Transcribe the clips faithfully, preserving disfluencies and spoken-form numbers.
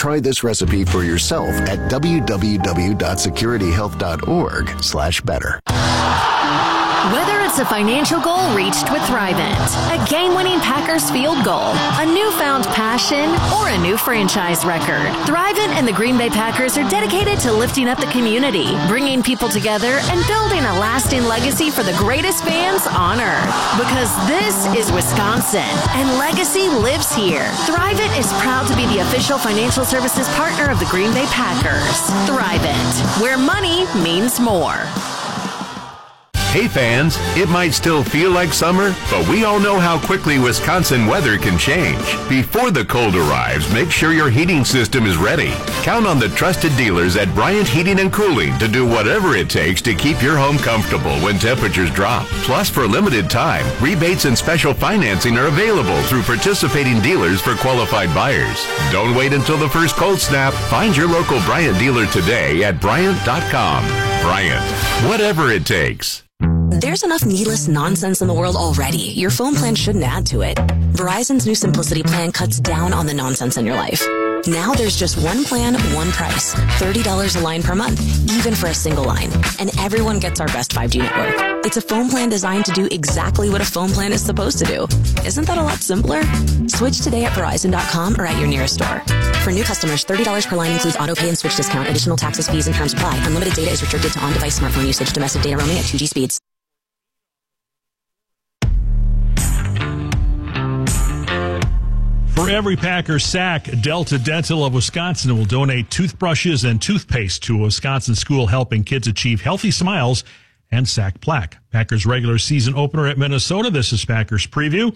try this recipe for yourself at www.securityhealth.org slash better. Whether it's a financial goal reached with Thrivent, a game-winning Packers field goal, a newfound passion, or a new franchise record, Thrivent and the Green Bay Packers are dedicated to lifting up the community, bringing people together, and building a lasting legacy for the greatest fans on earth. Because this is Wisconsin, and legacy lives here. Thrivent is proud to be the official financial services partner of the Green Bay Packers. Thrivent, where money means more. Hey fans, it might still feel like summer, but we all know how quickly Wisconsin weather can change. Before the cold arrives, make sure your heating system is ready. Count on the trusted dealers at Bryant Heating and Cooling to do whatever it takes to keep your home comfortable when temperatures drop. Plus, for limited time, rebates and special financing are available through participating dealers for qualified buyers. Don't wait until the first cold snap. Find your local Bryant dealer today at Bryant dot com. Bryant, whatever it takes. There's enough needless nonsense in the world already. Your phone plan shouldn't add to it. Verizon's new Simplicity plan cuts down on the nonsense in your life. Now there's just one plan, one price. thirty dollars a line per month, even for a single line. And everyone gets our best five G network. It's a phone plan designed to do exactly what a phone plan is supposed to do. Isn't that a lot simpler? Switch today at Verizon dot com or at your nearest store. For new customers, thirty dollars per line includes auto pay and switch discount. Additional taxes, fees, and terms apply. Unlimited data is restricted to on-device smartphone usage. Domestic data roaming at two G speeds. For every Packer sack, Delta Dental of Wisconsin will donate toothbrushes and toothpaste to a Wisconsin school helping kids achieve healthy smiles and sack plaque. Packers regular season opener at Minnesota. This is Packers Preview.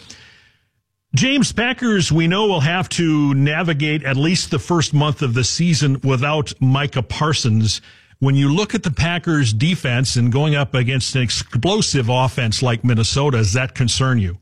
James, Packers, we know, will have to navigate at least the first month of the season without Micah Parsons. When you look at the Packers defense and going up against an explosive offense like Minnesota, does that concern you?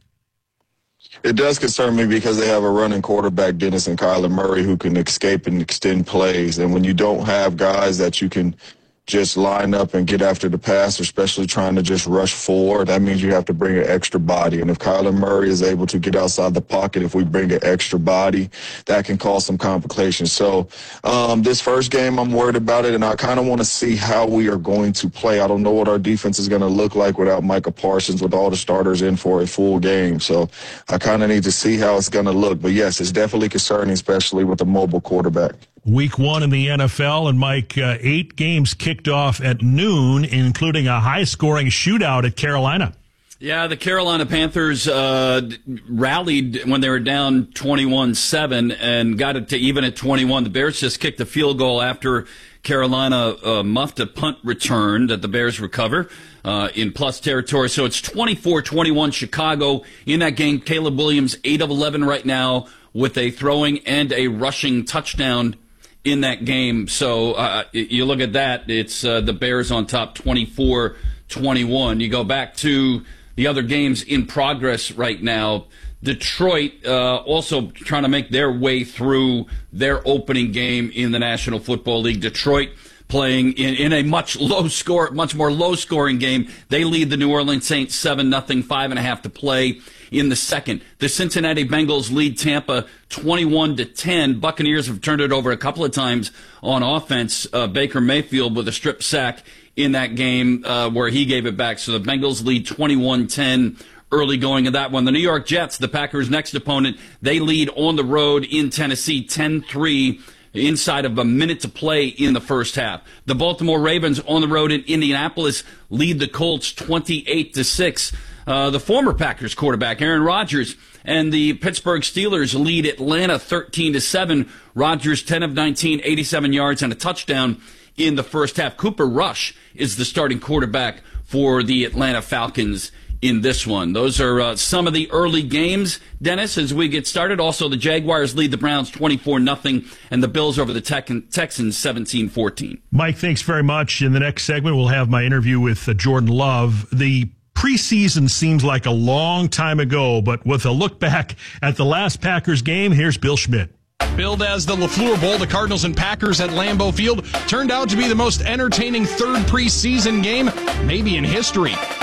It does concern me because they have a running quarterback, Dennis and Kyler Murray, who can escape and extend plays. And when you don't have guys that you can just line up and get after the pass, especially trying to just rush forward, that means you have to bring an extra body. And if Kyler Murray is able to get outside the pocket, if we bring an extra body, that can cause some complications. So um, this first game, I'm worried about it, and I kind of want to see how we are going to play. I don't know what our defense is going to look like without Micah Parsons, with all the starters in for a full game. So I kind of need to see how it's going to look. But, yes, it's definitely concerning, especially with a mobile quarterback. Week one in the N F L, and Mike, uh, eight games kicked off at noon, including a high-scoring shootout at Carolina. Yeah, the Carolina Panthers uh, rallied when they were down twenty-one seven and got it to even at twenty-one. The Bears just kicked a field goal after Carolina uh, muffed a punt return that the Bears recover uh, in plus territory. So it's twenty-four twenty-one Chicago in that game. Caleb Williams, eight of eleven right now with a throwing and a rushing touchdown in that game. So uh, you look at that, it's uh, the Bears on top twenty-four twenty-one. You go back to the other games in progress right now. Detroit uh, also trying to make their way through their opening game in the National Football League. Detroit playing in, in a much low score, much more low scoring game. They lead the New Orleans Saints seven nothing, five and a half to play in the second. The Cincinnati Bengals lead Tampa twenty-one to ten. Buccaneers have turned it over a couple of times on offense. Uh, Baker Mayfield with a strip sack in that game uh, where he gave it back. So the Bengals lead twenty-one ten early going in that one. The New York Jets, the Packers' next opponent, they lead on the road in Tennessee ten three. Inside of a minute to play in the first half. The Baltimore Ravens on the road in Indianapolis lead the Colts twenty-eight to six. Uh, the former Packers quarterback, Aaron Rodgers, and the Pittsburgh Steelers lead Atlanta thirteen to seven. Rodgers ten of nineteen, eighty-seven yards and a touchdown in the first half. Cooper Rush is the starting quarterback for the Atlanta Falcons in this one. Those are uh, some of the early games, Dennis, as we get started. Also, the Jaguars lead the Browns twenty-four nothing, and the Bills over the Tech- Texans seventeen fourteen. Mike, thanks very much. In the next segment, we'll have my interview with uh, Jordan Love. The preseason seems like a long time ago, but with a look back at the last Packers game, here's Bill Schmidt. Billed as the LaFleur Bowl, the Cardinals and Packers at Lambeau Field turned out to be the most entertaining third preseason game maybe in history.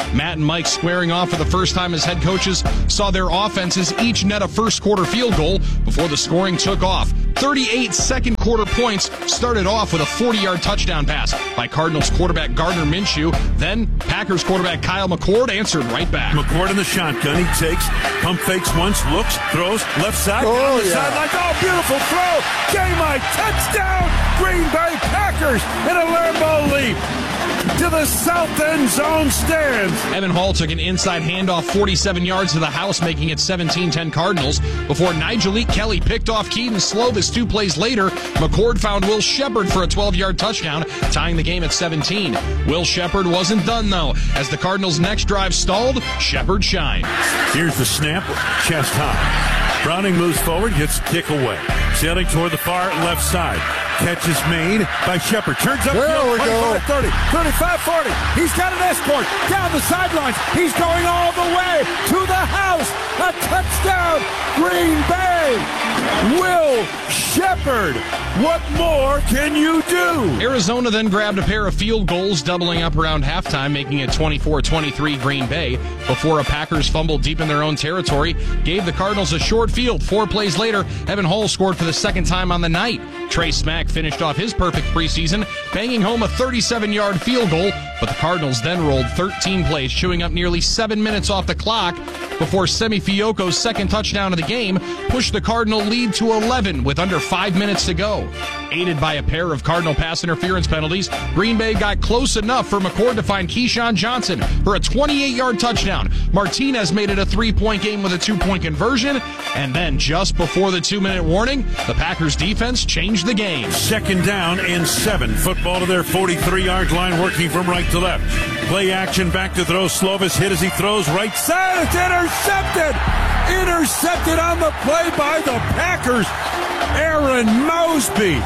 Matt and Mike squaring off for the first time as head coaches saw their offenses each net a first quarter field goal before the scoring took off. thirty-eight second quarter points started off with a forty-yard touchdown pass by Cardinals quarterback Gardner Minshew. Then Packers quarterback Kyle McCord answered right back. McCord in the shotgun. He takes, pump fakes once, looks, throws, left side, oh, down the yeah. sideline. Oh, beautiful throw. Game-high touchdown. Green Bay Packers in a Lambeau leap to the south end zone stands. Evan Hall took an inside handoff forty-seven yards to the house, making it seventeen ten Cardinals, before Nigel Kelly picked off Keaton Slovis two plays later. McCord found Will Shepard for a twelve-yard touchdown, tying the game at seventeen. Will Shepard wasn't done, though. As the Cardinals' next drive stalled, Shepard shined. Here's the snap, chest high. Browning moves forward, gets kick away. Sailing toward the far left side. Catch is made by Shepard. Turns up there field, we go. thirty, thirty-five, forty. He's got an escort down the sidelines. He's going all the way to the house. A touchdown, Green Bay. Will Shepard. What more can you do? Arizona then grabbed a pair of field goals, doubling up around halftime, making it twenty-four twenty-three Green Bay, before a Packers fumble deep in their own territory gave the Cardinals a short field. Four plays later, Evan Hall scored for the second time on the night. Trey Smack finished off his perfect preseason, banging home a thirty-seven-yard field goal, but the Cardinals then rolled thirteen plays, chewing up nearly seven minutes off the clock before Semi Fioco's second touchdown of the game pushed the Cardinal lead to eleven with under five minutes to go. Aided by a pair of Cardinal pass interference penalties, Green Bay got close enough for McCord to find Keyshawn Johnson for a twenty-eight-yard touchdown. Martinez made it a three-point game with a two-point conversion, and then just before the two-minute warning, the Packers defense changed the game. Second down and seven. Football to their forty-three-yard line, working from right to left. Play action, back to throw. Slovis hit as he throws right side. It's intercepted. Intercepted on the play by the Packers. Aaron Mosby.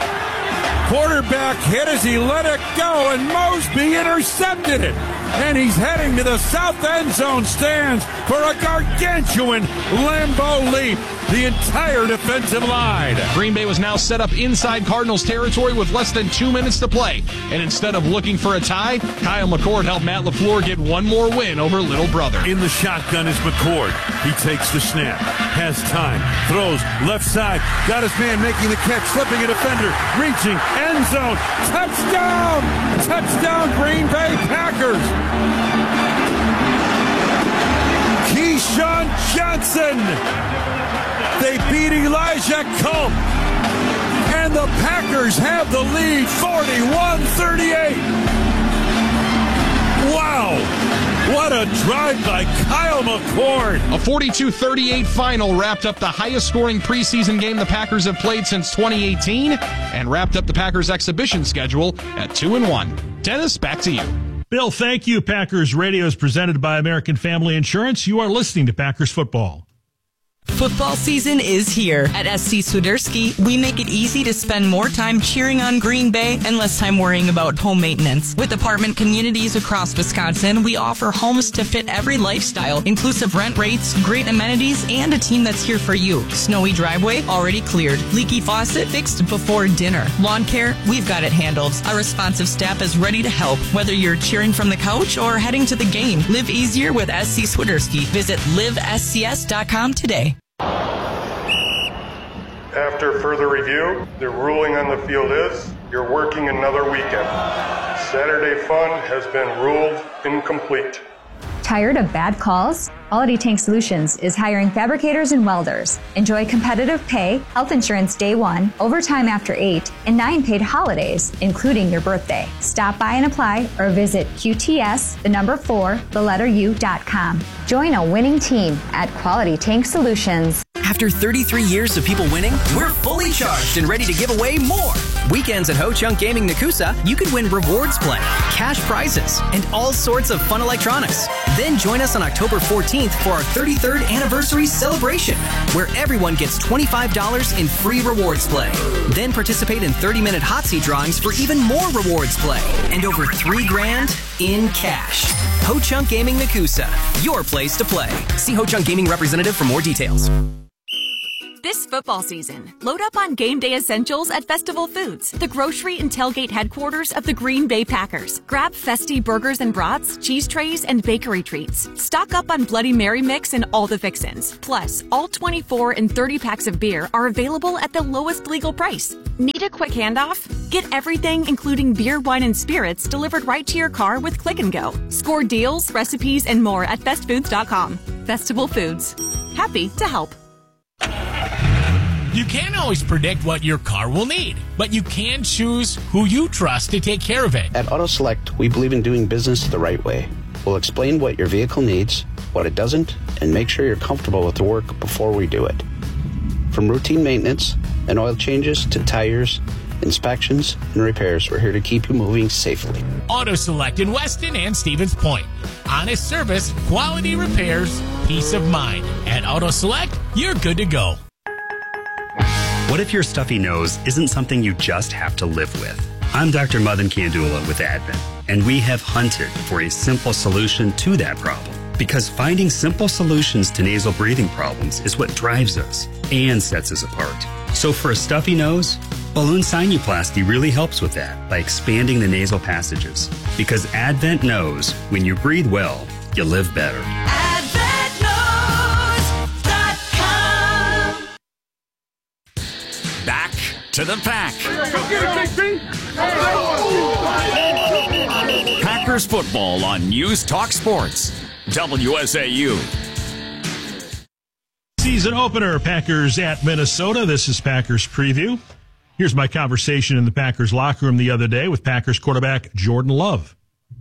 Quarterback hit as he let it go, and Mosby intercepted it. And he's heading to the south end zone stands for a gargantuan Lambeau leap. The entire defensive line. Green Bay was now set up inside Cardinals territory with less than two minutes to play. And instead of looking for a tie, Kyle McCord helped Matt LaFleur get one more win over Little Brother. In the shotgun is McCord. He takes the snap, has time, throws left side, got his man making the catch, slipping a defender, reaching, end zone, touchdown! Touchdown, Green Bay Packers! Keyshawn Johnson! They beat Elijah Culp, and the Packers have the lead, forty-one thirty-eight. Wow, what a drive by Kyle McCord. A forty-two thirty-eight final wrapped up the highest-scoring preseason game the Packers have played since twenty eighteen, and wrapped up the Packers' exhibition schedule at two and one. Dennis, back to you. Bill, thank you. Packers Radio is presented by American Family Insurance. You are listening to Packers Football. Football season is here. At S C Swiderski, we make it easy to spend more time cheering on Green Bay and less time worrying about home maintenance. With apartment communities across Wisconsin, we offer homes to fit every lifestyle, inclusive rent rates, great amenities, and a team that's here for you. Snowy driveway already cleared. Leaky faucet fixed before dinner. Lawn care, we've got it handled. Our responsive staff is ready to help. Whether you're cheering from the couch or heading to the game, live easier with S C Swiderski. Visit live S C S dot com today. After further review, the ruling on the field is you're working another weekend. Saturday fun has been ruled incomplete. Tired of bad calls? Quality Tank Solutions is hiring fabricators and welders. Enjoy competitive pay, health insurance day one, overtime after eight, and nine paid holidays, including your birthday. Stop by and apply or visit Q T S, the number four, the letter U dot com. Join a winning team at Quality Tank Solutions. After thirty-three years of people winning, we're fully charged and ready to give away more. Weekends at Ho Chunk Gaming Nakusa, you can win rewards play, cash prizes, and all sorts of fun electronics. Then join us on October fourteenth for our thirty-third anniversary celebration, where everyone gets twenty-five dollars in free rewards play. Then participate in thirty-minute hot seat drawings for even more rewards play and over three grand in cash. Ho Chunk Gaming Nakusa, your place to play. See Ho Chunk Gaming representative for more details. This football season, load up on game day essentials at Festival Foods, the grocery and tailgate headquarters of the Green Bay Packers. Grab festy burgers and brats, cheese trays, and bakery treats. Stock up on Bloody Mary mix and all the fixins. Plus, all twenty-four and thirty packs of beer are available at the lowest legal price. Need a quick handoff? Get everything, including beer, wine, and spirits, delivered right to your car with Click and Go. Score deals, recipes, and more at fest foods dot com. Festival Foods. Happy to help. You can't always predict what your car will need, but you can choose who you trust to take care of it. At Auto Select, we believe in doing business the right way. We'll explain what your vehicle needs, what it doesn't, and make sure you're comfortable with the work before we do it. From routine maintenance and oil changes to tires, inspections, and repairs, we're here to keep you moving safely. Auto Select in Weston and Stevens Point. Honest service, quality repairs, peace of mind. At Auto Select, you're good to go. What if your stuffy nose isn't something you just have to live with? I'm Doctor Madan Kandula with Advent, and we have hunted for a simple solution to that problem. Because finding simple solutions to nasal breathing problems is what drives us and sets us apart. So for a stuffy nose, balloon sinuplasty really helps with that by expanding the nasal passages. Because Advent knows when you breathe well, you live better. Back to the pack. Packers football on News Talk Sports. W S A U. Season opener, Packers at Minnesota. This is Packers Preview. Here's my conversation in the Packers locker room the other day with Packers quarterback Jordan Love.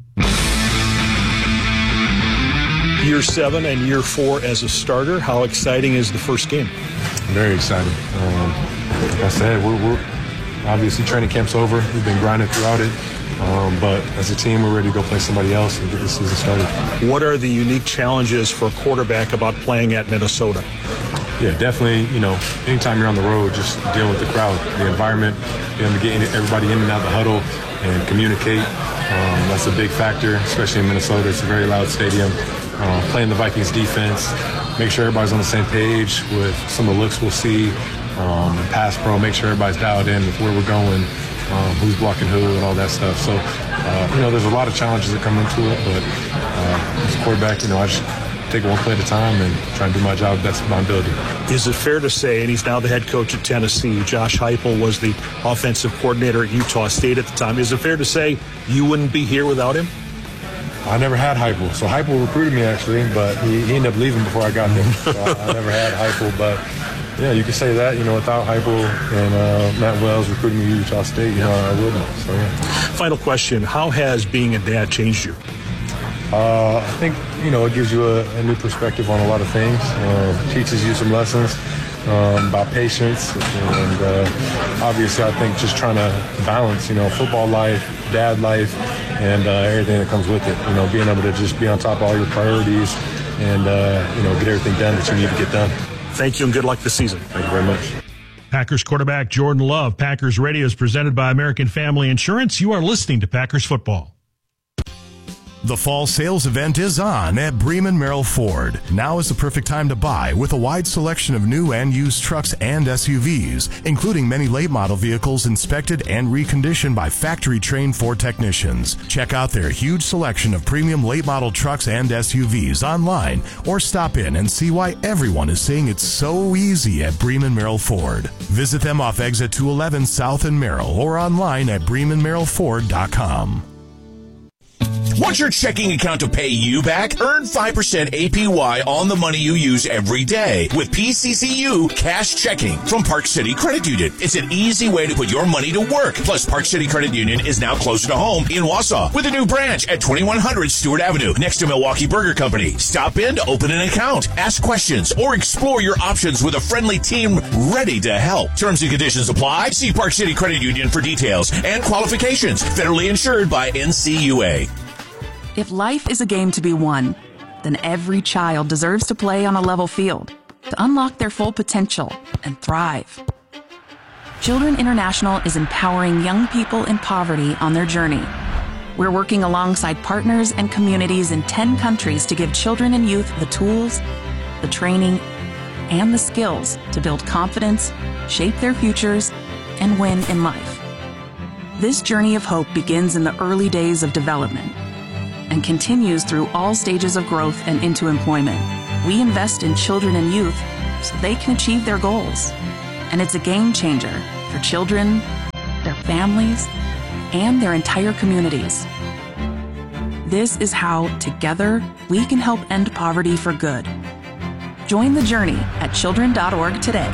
Year seven and year four as a starter. How exciting is the first game? Very exciting. Um, like I said, we're, we're obviously training camp's over. We've been grinding throughout it. Um, but as a team, we're ready to go play somebody else and get the season started. What are the unique challenges for a quarterback about playing at Minnesota? Yeah, definitely, you know, anytime you're on the road, just dealing with the crowd, the environment, being able to get everybody in and out of the huddle and communicate. Um, that's a big factor, especially in Minnesota. It's a very loud stadium. Uh, playing the Vikings defense, make sure everybody's on the same page with some of the looks we'll see. Um, pass pro, make sure everybody's dialed in with where we're going, um, who's blocking who, and all that stuff. So, uh, you know, there's a lot of challenges that come into it, but uh, as a quarterback, you know, I just take it one play at a time and try and do my job best of my ability. Is it fair to say, and he's now the head coach at Tennessee, Josh Heupel was the offensive coordinator at Utah State at the time. Is it fair to say you wouldn't be here without him? I never had Heupel. So Heupel recruited me, actually, but he, he ended up leaving before I got there. So I, I never had Heupel, but yeah, you could say that, you know, without Heupel and uh, Matt Wells recruiting me to Utah State, you know, I wouldn't. So, yeah. Final question, how has being a dad changed you? Uh, I think, you know, it gives you a, a new perspective on a lot of things. Uh, teaches you some lessons um, about patience. And uh, obviously, I think just trying to balance, you know, football life, dad life, and uh, everything that comes with it. You know, being able to just be on top of all your priorities and, uh, you know, get everything done that you need to get done. Thank you and good luck this season. Thank you very much. Packers quarterback Jordan Love. Packers Radio is presented by American Family Insurance. You are listening to Packers Football. The fall sales event is on at Bremen Merrill Ford. Now is the perfect time to buy with a wide selection of new and used trucks and S U Vs, including many late model vehicles inspected and reconditioned by factory-trained Ford technicians. Check out their huge selection of premium late model trucks and S U Vs online or stop in and see why everyone is saying it's so easy at Bremen Merrill Ford. Visit them off Exit two eleven South in Merrill or online at bremen merrill ford dot com. Want your checking account to pay you back? Earn five percent A P Y on the money you use every day with P C C U Cash Checking from Park City Credit Union. It's an easy way to put your money to work. Plus, Park City Credit Union is now closer to home in Wausau with a new branch at twenty-one hundred Stewart Avenue next to Milwaukee Burger Company. Stop in to open an account, ask questions, or explore your options with a friendly team ready to help. Terms and conditions apply. See Park City Credit Union for details and qualifications. Federally insured by N C U A. If life is a game to be won, then every child deserves to play on a level field to unlock their full potential and thrive. Children International is empowering young people in poverty on their journey. We're working alongside partners and communities in ten countries to give children and youth the tools, the training, and the skills to build confidence, shape their futures, and win in life. This journey of hope begins in the early days of development and continues through all stages of growth and into employment. We invest in children and youth so they can achieve their goals. And it's a game changer for children, their families, and their entire communities. This is how, together, we can help end poverty for good. Join the journey at children dot org today.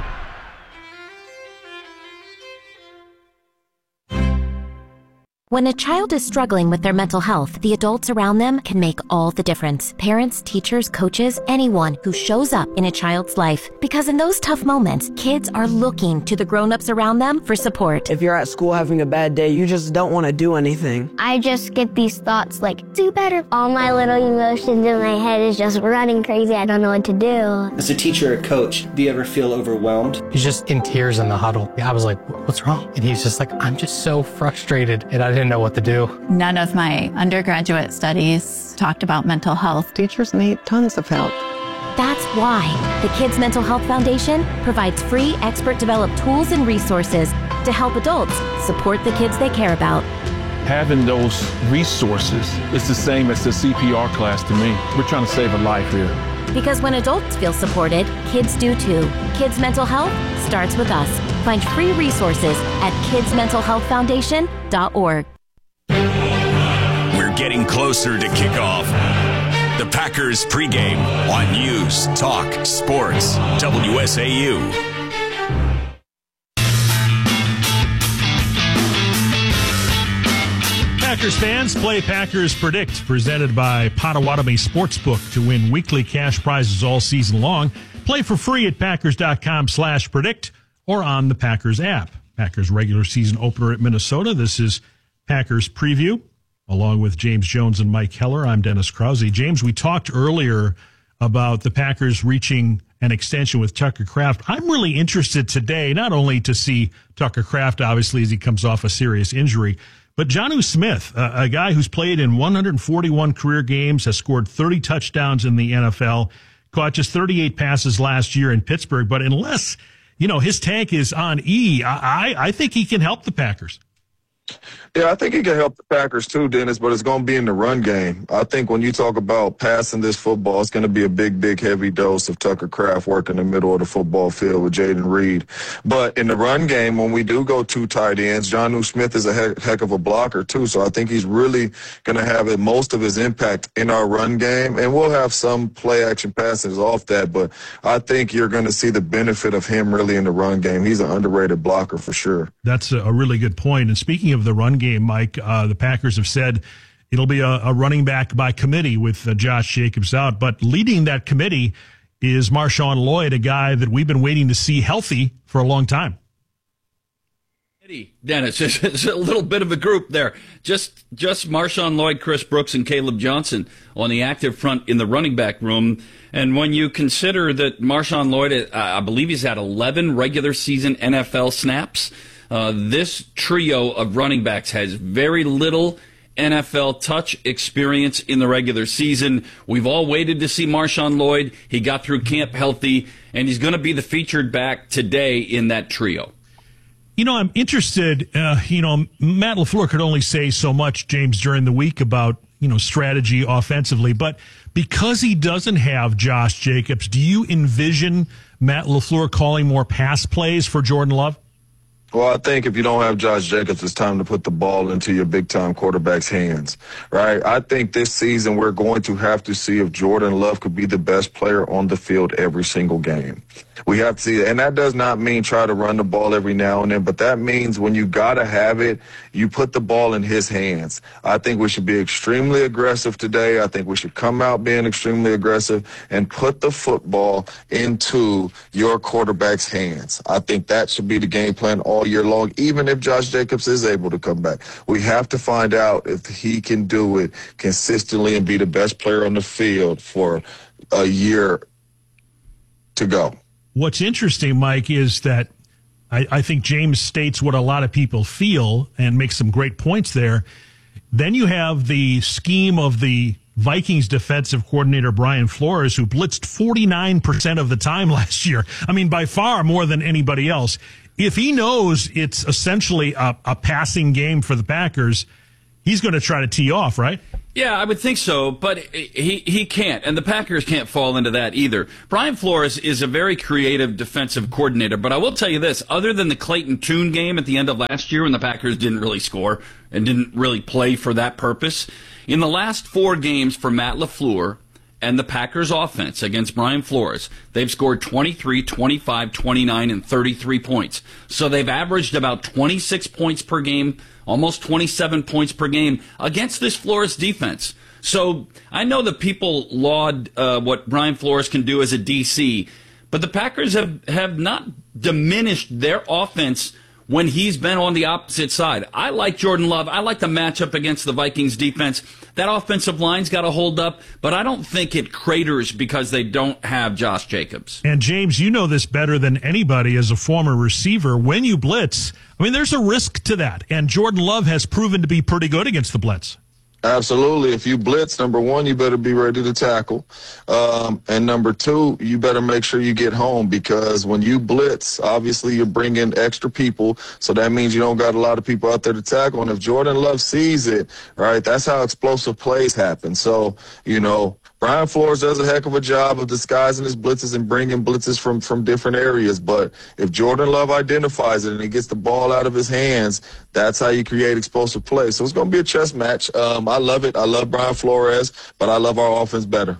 When a child is struggling with their mental health, the adults around them can make all the difference. Parents, teachers, coaches, anyone who shows up in a child's life. Because in those tough moments, kids are looking to the grown-ups around them for support. If you're at school having a bad day, you just don't want to do anything. I just get these thoughts like, do better. All my little emotions in my head is just running crazy. I don't know what to do. As a teacher or coach, do you ever feel overwhelmed? He's just in tears in the huddle. I was like, what's wrong? And he's just like, I'm just so frustrated. And I didn't know what to do. None of my undergraduate studies talked about mental health. Teachers need tons of help. That's why the Kids Mental Health Foundation provides free expert-developed tools and resources to help adults support the kids they care about. Having those resources is the same as the C P R class to me. We're trying to save a life here. Because when adults feel supported, kids do too. Kids Mental Health starts with us. Find free resources at kids mental health foundation dot org. We're getting closer to kickoff. The Packers pregame on News Talk Sports W S A U. Packers fans, play Packers Predict, presented by Potawatomi Sportsbook to win weekly cash prizes all season long. Play for free at packers.com slash predict or on the Packers app. Packers regular season opener at Minnesota. This is Packers Preview. Along with James Jones and Mike Heller, I'm Dennis Krause. James, we talked earlier about the Packers reaching an extension with Tucker Kraft. I'm really interested today, not only to see Tucker Kraft, obviously, as he comes off a serious injury, but Jonnu Smith, a, a guy who's played in one hundred forty-one career games, has scored thirty touchdowns in the N F L, caught just thirty-eight passes last year in Pittsburgh. But unless, you know, his tank is on E, I, I think he can help the Packers. Yeah, I think he can help the Packers too, Dennis, but it's going to be in the run game. I think when you talk about passing this football, it's going to be a big, big, heavy dose of Tucker Kraft working in the middle of the football field with Jaden Reed. But in the run game, when we do go two tight ends, Jonnu Smith is a heck, heck of a blocker too, so I think he's really going to have it, most of his impact in our run game, and we'll have some play-action passes off that, but I think you're going to see the benefit of him really in the run game. He's an underrated blocker for sure. That's a really good point. And speaking of the run game, Mike, uh, the Packers have said it'll be a, a running back by committee with uh, Josh Jacobs out. But leading that committee is Marshawn Lloyd, a guy that we've been waiting to see healthy for a long time. Dennis, it's a little bit of a group there. Just just Marshawn Lloyd, Chris Brooks, and Caleb Johnson on the active front in the running back room. And when you consider that Marshawn Lloyd, uh, I believe he's had eleven regular season N F L snaps, Uh, this trio of running backs has very little N F L touch experience in the regular season. We've all waited to see Marshawn Lloyd. He got through camp healthy, and he's going to be the featured back today in that trio. You know, I'm interested, uh, you know, Matt LaFleur could only say so much, James, during the week about, you know, strategy offensively. But because he doesn't have Josh Jacobs, do you envision Matt LaFleur calling more pass plays for Jordan Love? Well, I think if you don't have Josh Jacobs, it's time to put the ball into your big-time quarterback's hands, right? I think this season we're going to have to see if Jordan Love could be the best player on the field every single game. We have to see that. And that does not mean try to run the ball every now and then, but that means when you got to have it, you put the ball in his hands. I think we should be extremely aggressive today. I think we should come out being extremely aggressive and put the football into your quarterback's hands. I think that should be the game plan all year long, even if Josh Jacobs is able to come back. We have to find out if he can do it consistently and be the best player on the field for a year to go. What's interesting, Mike, is that I, I think James states what a lot of people feel and makes some great points there. Then you have the scheme of the Vikings defensive coordinator Brian Flores, who blitzed forty-nine percent of the time last year. I mean, by far more than anybody else. If he knows it's essentially a, a passing game for the Packers, he's going to try to tee off, right? Yeah, I would think so, but he he can't, and the Packers can't fall into that either. Brian Flores is a very creative defensive coordinator, but I will tell you this, other than the Clayton Tune game at the end of last year when the Packers didn't really score and didn't really play for that purpose, in the last four games for Matt LaFleur and the Packers offense against Brian Flores, they've scored twenty-three, twenty-five, twenty-nine, and thirty-three points. So they've averaged about twenty-six points per game, almost twenty-seven points per game against this Flores defense. So I know that people laud uh, what Brian Flores can do as a D C, but the Packers have, have not diminished their offense when he's been on the opposite side. I like Jordan Love. I like the matchup against the Vikings defense. That offensive line's got to hold up, but I don't think it craters because they don't have Josh Jacobs. And James, you know this better than anybody as a former receiver. When you blitz, I mean, there's a risk to that. And Jordan Love has proven to be pretty good against the blitz. Absolutely. If you blitz, number one, you better be ready to tackle. Um, and number two, you better make sure you get home, because when you blitz, obviously you're bringing extra people. So that means you don't got a lot of people out there to tackle. And if Jordan Love sees it, right, that's how explosive plays happen. So, you know, Brian Flores does a heck of a job of disguising his blitzes and bringing blitzes from, from different areas. But if Jordan Love identifies it and he gets the ball out of his hands, that's how you create explosive plays. So it's going to be a chess match. Um, I love it. I love Brian Flores, but I love our offense better.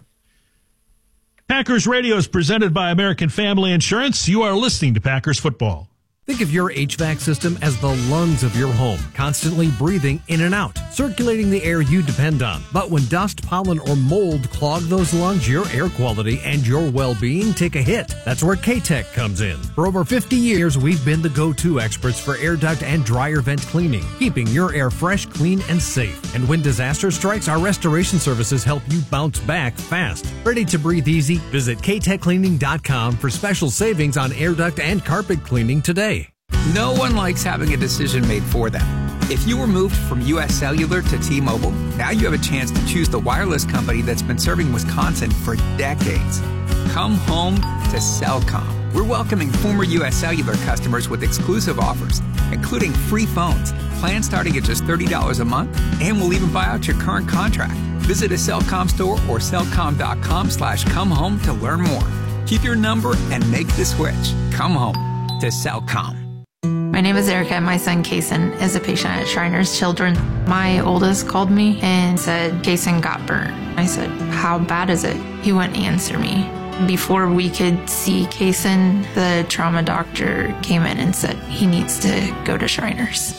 Packers Radio is presented by American Family Insurance. You are listening to Packers Football. Think of your H V A C system as the lungs of your home, constantly breathing in and out, circulating the air you depend on. But when dust, pollen, or mold clog those lungs, your air quality and your well-being take a hit. That's where K-Tech comes in. For over fifty years, we've been the go-to experts for air duct and dryer vent cleaning, keeping your air fresh, clean, and safe. And when disaster strikes, our restoration services help you bounce back fast. Ready to breathe easy? Visit K tech cleaning dot com for special savings on air duct and carpet cleaning today. No one likes having a decision made for them. If you were moved from U S Cellular to T-Mobile, now you have a chance to choose the wireless company that's been serving Wisconsin for decades. Come home to Cellcom. We're welcoming former U S Cellular customers with exclusive offers, including free phones, plans starting at just thirty dollars a month, and we'll even buy out your current contract. Visit a Cellcom store or cellcom.com slash come home to learn more. Keep your number and make the switch. Come home to Cellcom. My name is Erica, and my son Kason is a patient at Shriners Children. My oldest called me and said, Kason got burnt. I said, how bad is it? He wouldn't answer me. Before we could see Kason, the trauma doctor came in and said he needs to go to Shriners.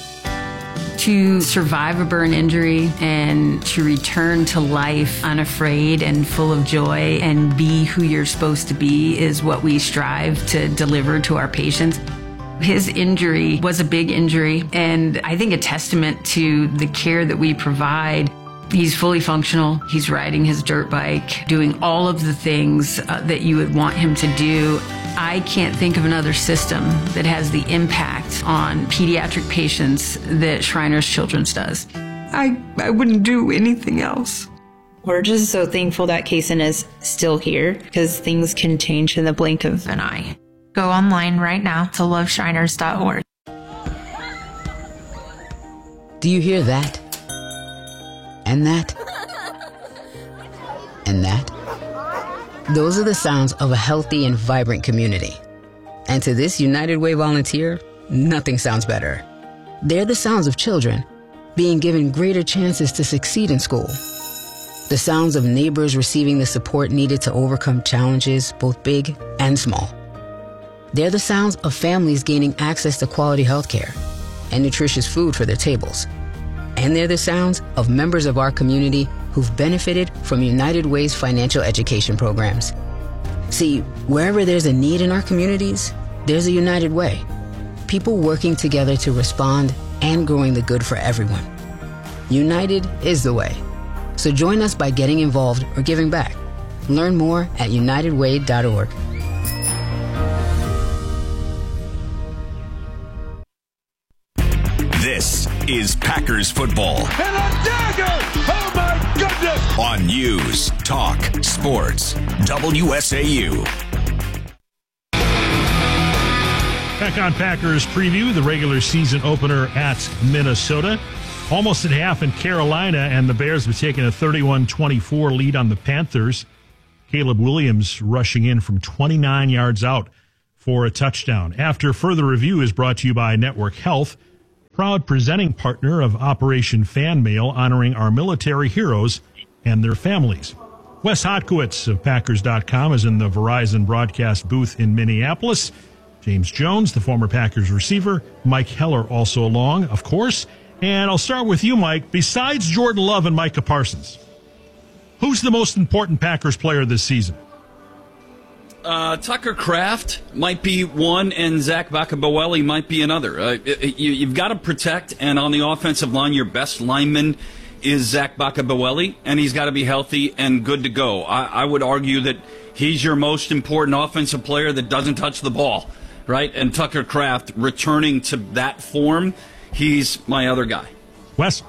To survive a burn injury and to return to life unafraid and full of joy and be who you're supposed to be is what we strive to deliver to our patients. His injury was a big injury, and I think a testament to the care that we provide. He's fully functional. He's riding his dirt bike, doing all of the things uh, that you would want him to do. I can't think of another system that has the impact on pediatric patients that Shriners Children's does. I, I wouldn't do anything else. We're just so thankful that Kason is still here, because things can change in the blink of an eye. Go online right now to love shriners dot org. Do you hear that? And that? And that? Those are the sounds of a healthy and vibrant community. And to this United Way volunteer, nothing sounds better. They're the sounds of children being given greater chances to succeed in school. The sounds of neighbors receiving the support needed to overcome challenges, both big and small. They're the sounds of families gaining access to quality health care and nutritious food for their tables. And they're the sounds of members of our community who've benefited from United Way's financial education programs. See, wherever there's a need in our communities, there's a United Way. People working together to respond and growing the good for everyone. United is the way. So join us by getting involved or giving back. Learn more at united way dot org. This is Packers football. And a dagger! Oh my goodness! On News Talk Sports, W S A U. Back on Packers preview, the regular season opener at Minnesota. Almost at half in Carolina, and the Bears have taken a thirty-one twenty-four lead on the Panthers. Caleb Williams rushing in from twenty-nine yards out for a touchdown. After further review is brought to you by Network Health, proud presenting partner of Operation Fan Mail, honoring our military heroes and their families. Wes Hotkowitz of Packers dot com is in the Verizon broadcast booth in Minneapolis. James Jones, the former Packers receiver. Mike Heller also along, of course. And I'll start with you, Mike. Besides Jordan Love and Micah Parsons, who's the most important Packers player this season? Uh, Tucker Kraft might be one, and Zach Bakabaweli might be another. Uh, you, you've got to protect, and on the offensive line, your best lineman is Zach Bakabaweli, and he's got to be healthy and good to go. I, I would argue that he's your most important offensive player that doesn't touch the ball, right? And Tucker Kraft returning to that form, he's my other guy. Wes?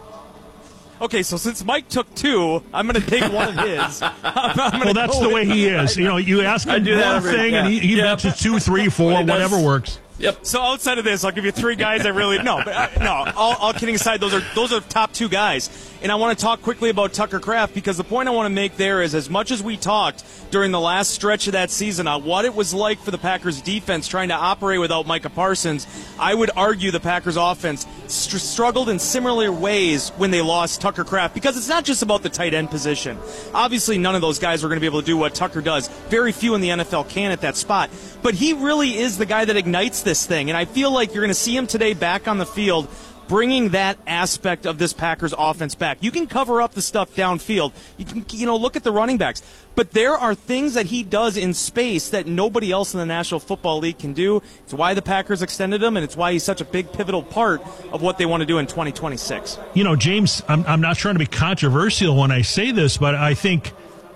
Okay, so since Mike took two, I'm going to take one of his. I'm, I'm well, that's the way he is. You know, you ask him one every, thing, yeah. and he, he yeah. mentions two, three, four, whatever works. Yep. So outside of this, I'll give you three guys I really no, but uh, no. All, all kidding aside, those are those are top two guys. And I want to talk quickly about Tucker Kraft because the point I want to make there is, as much as we talked during the last stretch of that season on what it was like for the Packers defense trying to operate without Micah Parsons, I would argue the Packers offense st- struggled in similar ways when they lost Tucker Kraft, because it's not just about the tight end position. Obviously, none of those guys are going to be able to do what Tucker does. Very few in the N F L can at that spot. But he really is the guy that ignites this thing, and I feel like you're going to see him today back on the field, bringing that aspect of this Packers offense back. You can cover up the stuff downfield. You can, you know, look at the running backs. But there are things that he does in space that nobody else in the National Football League can do. It's why the Packers extended him, and it's why he's such a big pivotal part of what they want to do in twenty twenty-six. You know, James, I'm, I'm not trying to be controversial when I say this, but I think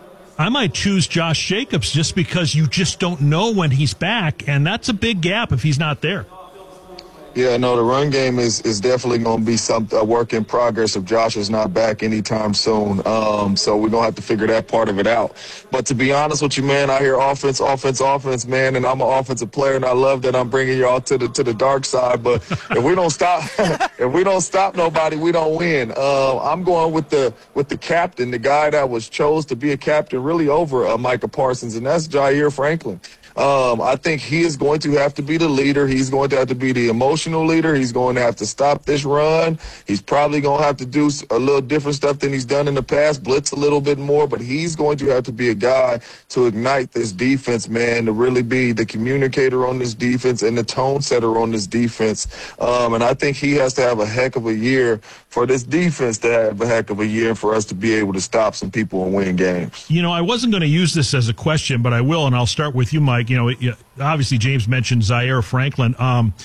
I might choose Josh Jacobs just because you just don't know when he's back, and that's a big gap if he's not there. Yeah, no, the run game is, is definitely going to be some, a work in progress if Josh is not back anytime soon. Um, so we're going to have to figure that part of it out. But to be honest with you, man, I hear offense, offense, offense, man, and I'm an offensive player, and I love that I'm bringing y'all to the to the dark side. But if we don't stop, if we don't stop nobody, we don't win. Uh, I'm going with the with the captain, the guy that was chose to be a captain, really over uh, Micah Parsons, and that's Jair Franklin. Um, I think he is going to have to be the leader. He's going to have to be the emotional leader. He's going to have to stop this run. He's probably going to have to do a little different stuff than he's done in the past, blitz a little bit more, but he's going to have to be a guy to ignite this defense, man, to really be the communicator on this defense and the tone setter on this defense. Um, and I think he has to have a heck of a year for this defense to have a heck of a year for us to be able to stop some people and win games. You know, I wasn't going to use this as a question, but I will, and I'll start with you, Mike. You know, obviously James mentioned Jair Franklin. Um,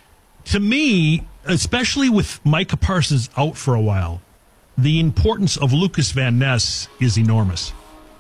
to me, especially with Micah Parsons out for a while, the importance of Lucas Van Ness is enormous.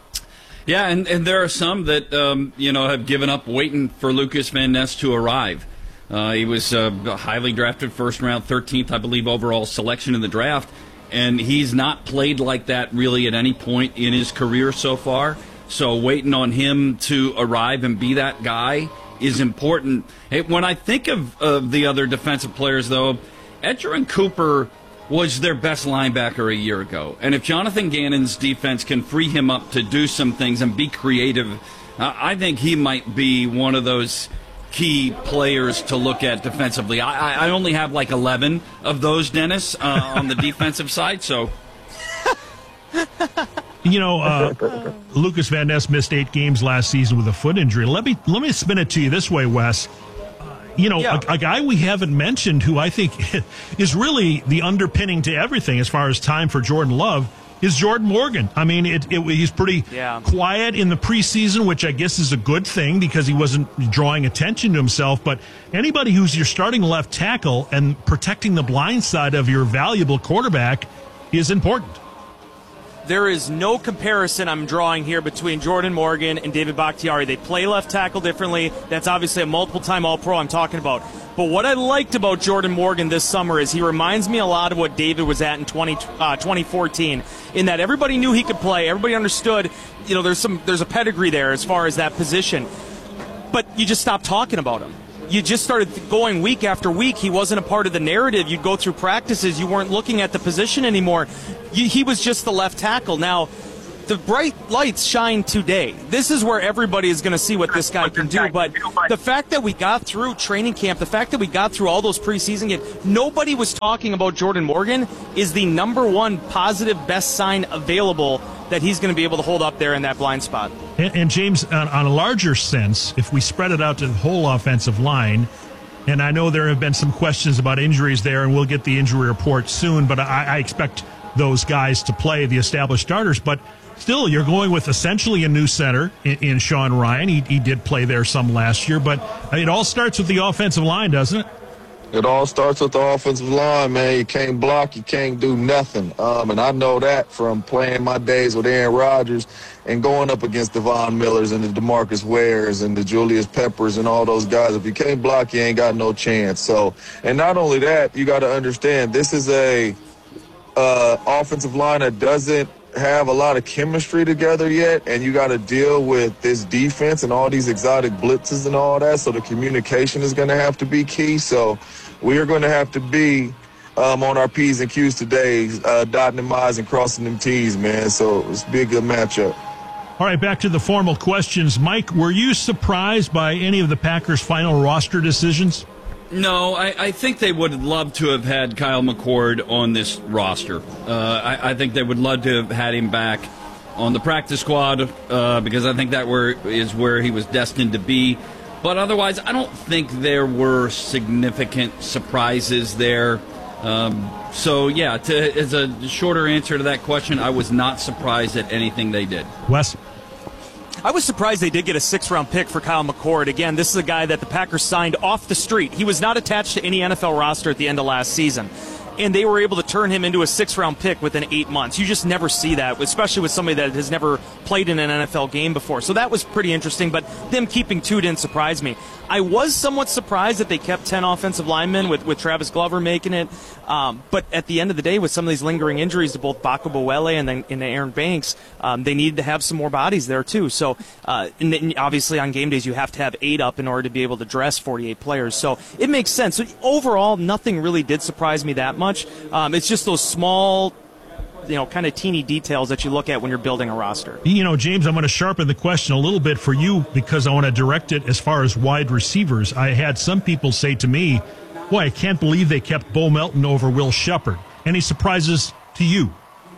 Yeah, and, and there are some that, um, you know, have given up waiting for Lucas Van Ness to arrive. Uh, he was uh, highly drafted first round, thirteenth, I believe, overall selection in the draft, and he's not played like that really at any point in his career so far. So waiting on him to arrive and be that guy is important. Hey, when I think of, of the other defensive players, though, Edgerrin Cooper was their best linebacker a year ago. And if Jonathan Gannon's defense can free him up to do some things and be creative, uh, I think he might be one of those key players to look at defensively. I, I only have like eleven of those, Dennis, uh, on the defensive side, so... You know, uh, Lucas Van Ness missed eight games last season with a foot injury. Let me let me spin it to you this way, Wes. Uh, you know, yeah. a, a guy we haven't mentioned who I think is really the underpinning to everything as far as time for Jordan Love is Jordan Morgan. I mean, it, it, he's pretty yeah. quiet in the preseason, which I guess is a good thing because he wasn't drawing attention to himself. But anybody who's your starting left tackle and protecting the blind side of your valuable quarterback is important. there is no comparison I'm drawing here between Jordan Morgan and David Bakhtiari. They play left tackle differently. That's obviously a multiple-time All-Pro I'm talking about. But what I liked about Jordan Morgan this summer is he reminds me a lot of what David was at in twenty, uh, twenty fourteen, in that everybody knew he could play. Everybody understood, you know, there's some there's a pedigree there as far as that position. But you just stopped talking about him. You just started going week after week. He wasn't a part of the narrative. You'd go through practices. You weren't looking at the position anymore. You, he was just the left tackle. Now, the bright lights shine today. This is where everybody is going to see what this guy can do. But the fact that we got through training camp, the fact that we got through all those preseason games, nobody was talking about Jordan Morgan is the number one positive best sign available that he's going to be able to hold up there in that blind spot. And, and James, on, on a larger sense, if we spread it out to the whole offensive line, and I know there have been some questions about injuries there, and we'll get the injury report soon, but I, I expect those guys to play, the established starters. But still, you're going with essentially a new center in, in Sean Ryan. He, he did play there some last year, but it all starts with the offensive line, doesn't it? It all starts with the offensive line, man. You can't block, you can't do nothing. Um, and I know that from playing my days with Aaron Rodgers and going up against Devon Millers and the DeMarcus Wares and the Julius Peppers and all those guys. If you can't block, you ain't got no chance. So, and not only that, you got to understand this is a uh, offensive line that doesn't have a lot of chemistry together yet, and you got to deal with this defense and all these exotic blitzes and all that, so the communication is going to have to be key. So we are going to have to be um, on our P's and Q's today, uh, dotting them I's and crossing them T's, man. So it's a big good matchup. All right, back to the formal questions. Mike, were you surprised by any of the Packers' final roster decisions? No, I, I think they would love to have had Kyle McCord on this roster. Uh, I, I think they would love to have had him back on the practice squad uh, because I think that were, is where he was destined to be. But otherwise, I don't think there were significant surprises there. Um, so, yeah, to, as a shorter answer to that question, I was not surprised at anything they did. Wes? I was surprised they did get a six-round pick for Kyle McCord. Again, this is a guy that the Packers signed off the street. He was not attached to any N F L roster at the end of last season. And they were able to turn him into a six-round pick within eight months. You just never see that, especially with somebody that has never played in an N F L game before. So that was pretty interesting, but them keeping two didn't surprise me. I was somewhat surprised that they kept ten offensive linemen with, with Travis Glover making it. Um, but at the end of the day, with some of these lingering injuries to both Baka Bowele and then and Aaron Banks, um, they needed to have some more bodies there too. So uh, and then obviously on game days, you have to have eight up in order to be able to dress forty-eight players. So it makes sense. So overall, nothing really did surprise me that much. Um, it's just those small, you know, kind of teeny details that you look at when you're building a roster. You know, James, I'm going to sharpen the question a little bit for you because I want to direct it as far as wide receivers. I had some people say to me, boy, I can't believe they kept Bo Melton over Will Shepherd. Any surprises to you?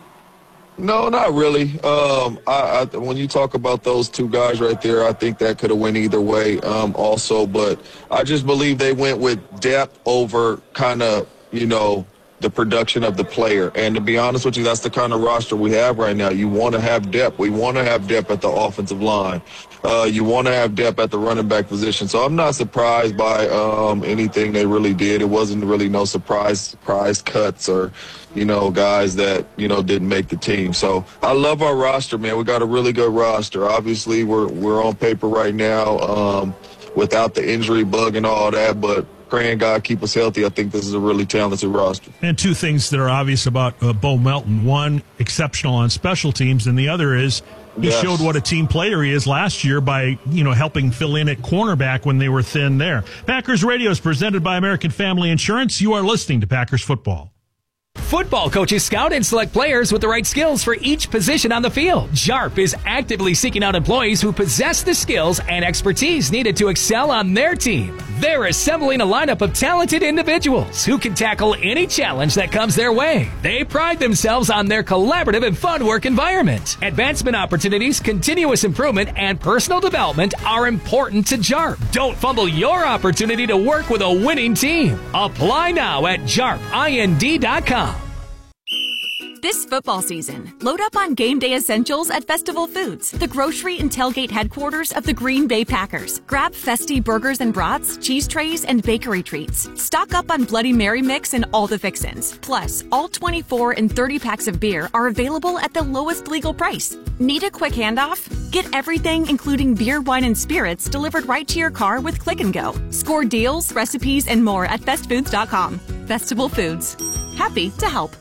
No, not really. Um, I, I, when you talk about those two guys right there, I think that could have went either way um, also. But I just believe they went with depth over kind of, you know, the production of the player. And to be honest with you, that's the kind of roster we have right now. You want to have depth. We want to have depth at the offensive line. Uh, you want to have depth at the running back position. So I'm not surprised by um, anything they really did. It wasn't really no surprise, surprise cuts or, you know, guys that, you know, didn't make the team. So I love our roster, man. We got a really good roster. Obviously, we're, we're on paper right now um, without the injury bug and all that, but praying God keep us healthy. I think this is a really talented roster. And two things that are obvious about uh, Bo Melton. One, exceptional on special teams, and the other is he yes. showed what a team player he is last year by, you know, helping fill in at cornerback when they were thin there. Packers Radio is presented by American Family Insurance. You are listening to Packers Football. Football coaches scout and select players with the right skills for each position on the field. JARP is actively seeking out employees who possess the skills and expertise needed to excel on their team. They're assembling a lineup of talented individuals who can tackle any challenge that comes their way. They pride themselves on their collaborative and fun work environment. Advancement opportunities, continuous improvement, and personal development are important to JARP. Don't fumble your opportunity to work with a winning team. Apply now at jarp ind dot com. This football season, load up on game day essentials at Festival Foods, the grocery and tailgate headquarters of the Green Bay Packers. Grab festy burgers and brats, cheese trays, and bakery treats. Stock up on Bloody Mary mix and all the fixins. Plus, all twenty-four and thirty packs of beer are available at the lowest legal price. Need a quick handoff? Get everything, including beer, wine, and spirits, delivered right to your car with Click and Go. Score deals, recipes, and more at fest foods dot com. Festival Foods. Happy to help.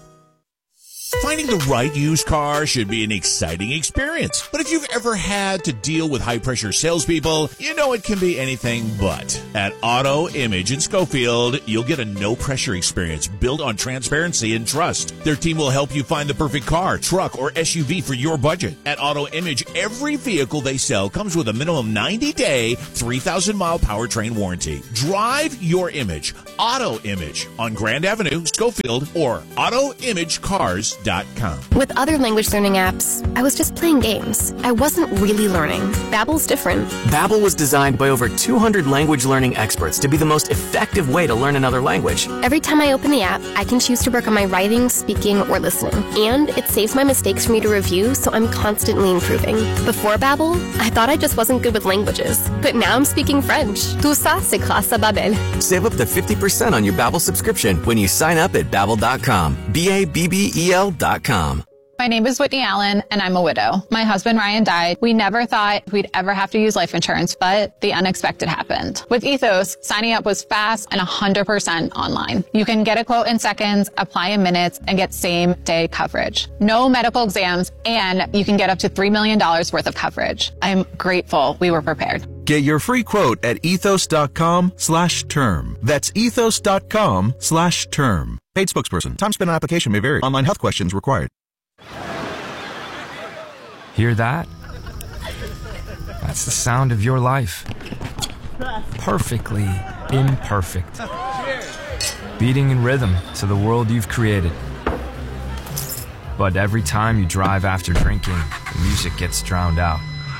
Finding the right used car should be an exciting experience. But if you've ever had to deal with high-pressure salespeople, you know it can be anything but. At Auto Image in Schofield, you'll get a no-pressure experience built on transparency and trust. Their team will help you find the perfect car, truck, or S U V for your budget. At Auto Image, every vehicle they sell comes with a minimum ninety-day, three thousand mile powertrain warranty. Drive your image. Auto Image on Grand Avenue, Schofield, or auto image cars dot com. With other language learning apps, I was just playing games. I wasn't really learning. Babbel's different. Babbel was designed by over two hundred language learning experts to be the most effective way to learn another language. Every time I open the app, I can choose to work on my writing, speaking, or listening. And it saves my mistakes for me to review, so I'm constantly improving. Before Babbel, I thought I just wasn't good with languages. But now I'm speaking French. Tout ça, c'est grâce à Babbel. Save up to fifty percent on your Babbel subscription when you sign up at babbel dot com. B A B B E L dot com. My name is Whitney Allen, and I'm a widow. My husband, Ryan, died. We never thought we'd ever have to use life insurance, but the unexpected happened. With Ethos, signing up was fast and one hundred percent online. You can get a quote in seconds, apply in minutes, and get same-day coverage. No medical exams, and you can get up to three million dollars worth of coverage. I'm grateful we were prepared. Get your free quote at ethos dot com slash term. That's ethos dot com slash term. Paid spokesperson. Time spent on application may vary. Online health questions required. Hear that? That's the sound of your life. Perfectly imperfect. Beating in rhythm to the world you've created. But every time you drive after drinking, the music gets drowned out.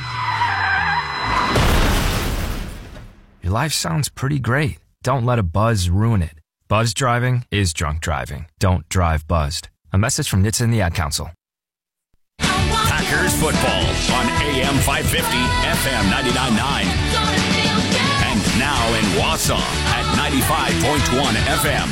Your life sounds pretty great. Don't let a buzz ruin it. Buzz driving is drunk driving. Don't drive buzzed. A message from N H T S A and the Ad Council. Packers football on A M five fifty, F M ninety-nine point nine. And now in Wausau at ninety-five point one F M.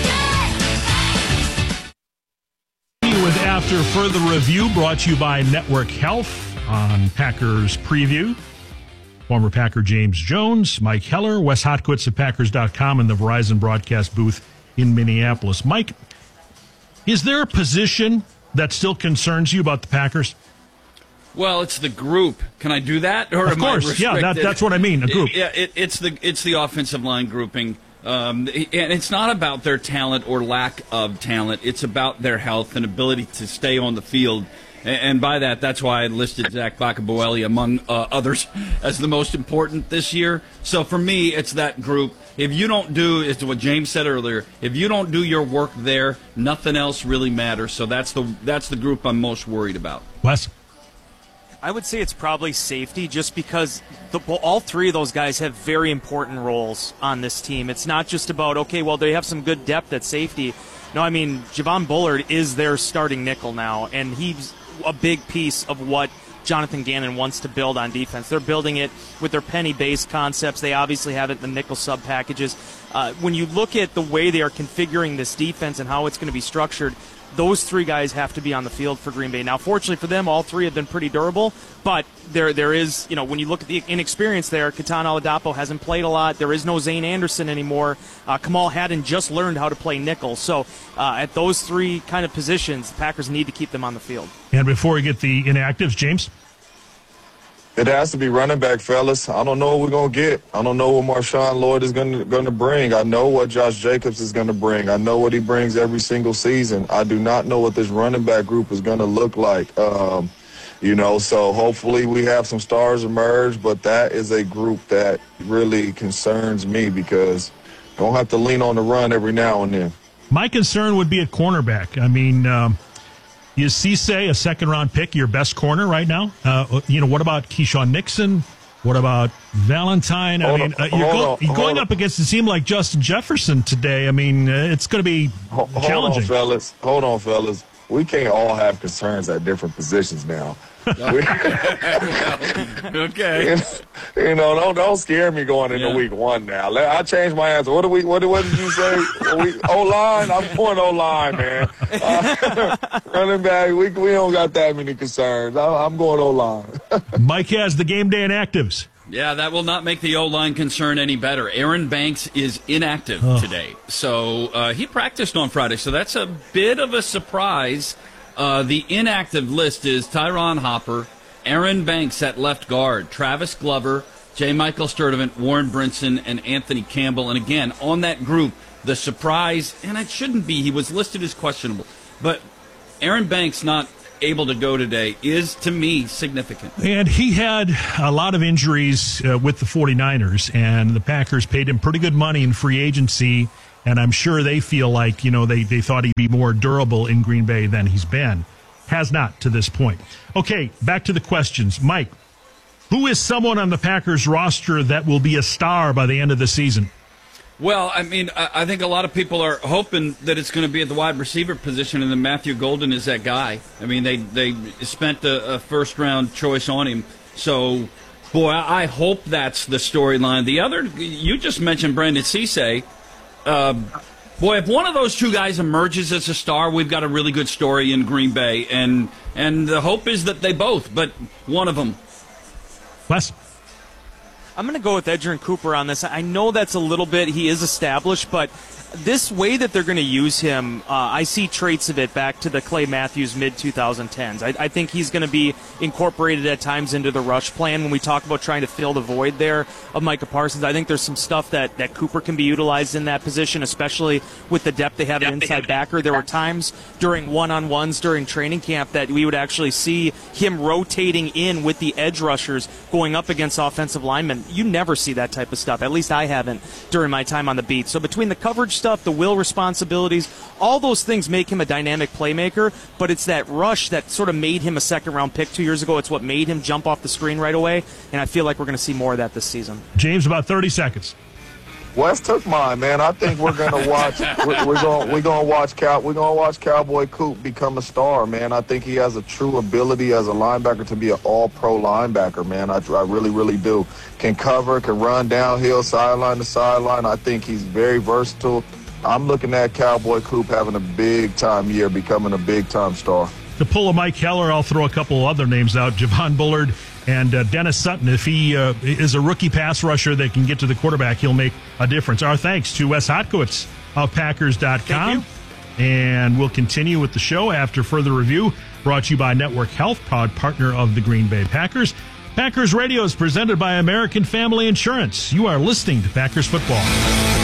With After Further Review, brought to you by Network Health on Packers Preview. Former Packer James Jones, Mike Heller, Wes Hotkwitz at Packers dot com, and the Verizon broadcast booth in Minneapolis. Mike, is there a position that still concerns you about the Packers? Well, it's the group. Can I do that? Or of am course, I yeah, that, that's what I mean, a group. It, yeah, it, it's the it's the offensive line grouping. Um, and it's not about their talent or lack of talent. It's about their health and ability to stay on the field. And by that, that's why I listed Zach Bakaboeli among uh, others as the most important this year. So for me, it's that group. If you don't do, it's what James said earlier, if you don't do your work there, nothing else really matters. So that's the that's the group I'm most worried about. Wes? I would say it's probably safety, just because the, well, all three of those guys have very important roles on this team. It's not just about, okay, well, they have some good depth at safety. No, I mean, Javon Bullard is their starting nickel now, and he's a big piece of what Jonathan Gannon wants to build on defense. They're building it with their penny-based concepts. They obviously have it in the nickel sub packages. Uh, when you look at the way they are configuring this defense and how it's going to be structured, those three guys have to be on the field for Green Bay. Now, fortunately for them, all three have been pretty durable, but there there is, you know, when you look at the inexperience there, Ketan Oladapo hasn't played a lot. There is no Zane Anderson anymore. Uh, Kamal Haddon just learned how to play nickel. So uh, at those three kind of positions, the Packers need to keep them on the field. And before we get the inactives, James? It has to be running back, fellas. I don't know what we're going to get. I don't know what Marshawn Lloyd is going to going to bring. I know what Josh Jacobs is going to bring. I know what he brings every single season. I do not know what this running back group is going to look like. Um, you know, so hopefully we have some stars emerge, but that is a group that really concerns me because don't have to lean on the run every now and then. My concern would be at cornerback. I mean, um, is Cisse a second-round pick your best corner right now? Uh, you know, what about Keyshawn Nixon? What about Valentine? I hold mean, on, uh, you're, go, on, you're going up against a team like Justin Jefferson today. I mean, uh, it's going to be hold challenging. Hold on, fellas. Hold on, fellas. we can't all have concerns at different positions now. Okay. You know, don't don't scare me going into Yeah. week one now. Let- I changed my answer. What do we? What, do- what did you say? we, O-line? I'm going O-line, man. Uh, running back, we we don't got that many concerns. I, I'm going O-line. Mike has the game day inactives. Yeah, that will not make the O-line concern any better. Aaron Banks is inactive Oh. today. So uh, he practiced on Friday, so that's a bit of a surprise. Uh, the inactive list is Tyron Hopper, Aaron Banks at left guard, Travis Glover, J. Michael Sturdivant, Warren Brinson, and Anthony Campbell. And again, on that group, the surprise, and it shouldn't be, he was listed as questionable, but Aaron Banks not able to go today is, to me, significant. And he had a lot of injuries uh, with the 49ers, and the Packers paid him pretty good money in free agency, and I'm sure they feel like, you know, they, they thought he'd be more durable in Green Bay than he's been. Has not to this point. Okay, back to the questions. Mike, who is someone on the Packers roster that will be a star by the end of the season? Well, I mean, I I think a lot of people are hoping that it's going to be at the wide receiver position, and then Matthew Golden is that guy. I mean, they, they spent a, a first-round choice on him. So, boy, I I hope that's the storyline. The other, you just mentioned Brandon Cisse. Uh, boy, if one of those two guys emerges as a star, we've got a really good story in Green Bay. And, and the hope is that they both, but one of them. Wes? I'm going to go with Edgerrin Cooper on this. I know that's a little bit, he is established, but this way that they're going to use him, uh, I see traits of it back to the Clay Matthews mid twenty tens. I, I think he's going to be incorporated at times into the rush plan when we talk about trying to fill the void there of Micah Parsons. I think there's some stuff that, that Cooper can be utilized in that position, especially with the depth they have at inside backer. There were times during one-on-ones during training camp that we would actually see him rotating in with the edge rushers going up against offensive linemen. You never see that type of stuff. At least I haven't during my time on the beat. So between the coverage stuff, the will responsibilities, all those things make him a dynamic playmaker, but it's that rush that sort of made him a second-round pick two years ago. It's what made him jump off the screen right away, and I feel like we're going to see more of that this season. James, about thirty seconds. Wes took mine, man. I think we're gonna watch. we're, we're gonna we're gonna watch Cow. We're gonna watch Cowboy Coop become a star, man. I think he has a true ability as a linebacker to be an all-pro linebacker, man. I, I really, really do. Can cover, can run downhill, sideline to sideline. I think he's very versatile. I'm looking at Cowboy Coop having a big-time year, becoming a big-time star. To pull a Mike Heller, I'll throw a couple other names out. Javon Bullard and uh, Dennis Sutton. If he uh, is a rookie pass rusher that can get to the quarterback, he'll make a difference. Our thanks to Wes Hotkowitz of Packers dot com. And we'll continue with the show after further review. Brought to you by Network Health, proud partner of the Green Bay Packers. Packers Radio is presented by American Family Insurance. You are listening to Packers Football.